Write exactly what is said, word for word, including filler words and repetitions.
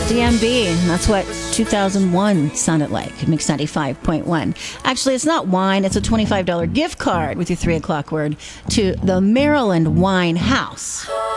D M B. That's what two thousand one sounded like. Mix ninety-five point one. Actually, it's not wine. It's a twenty-five dollars gift card with your three o'clock word to the Maryland Wine House.